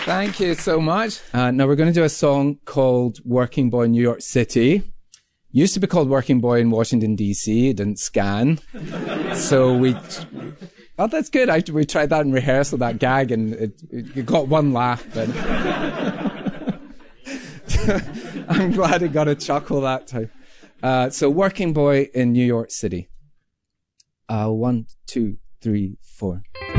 Thank you so much. Now we're going to do a song called Working Boy in New York City. Used to be called Working Boy in Washington, D.C. It didn't scan. So oh, that's good. We tried that in rehearsal, that gag, and it got one laugh. But I'm glad it got a chuckle that time. So Working Boy in New York City. 1, 2, 3, 4.